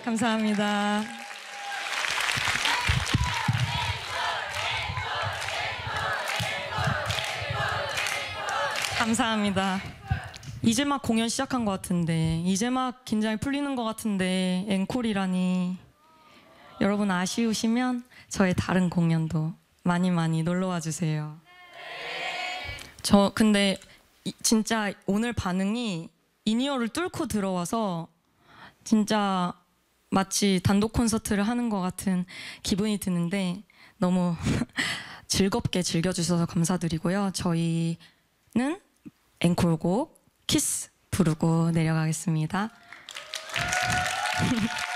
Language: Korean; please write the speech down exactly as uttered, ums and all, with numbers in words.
감사합니다. 감사합니다. 이제 막 공연 시작한 것 같은데, 이제 막 긴장이 풀리는 것 같은데 앵콜이라니. 여러분 아쉬우시면 저의 다른 공연도 많이 많이 놀러와 주세요. 저 근데 이, 진짜 오늘 반응이 인이어를 뚫고 들어와서 진짜 마치 단독 콘서트를 하는 것 같은 기분이 드는데 너무 즐겁게 즐겨주셔서 감사드리고요. 저희는 앵콜곡 키스 부르고 내려가겠습니다.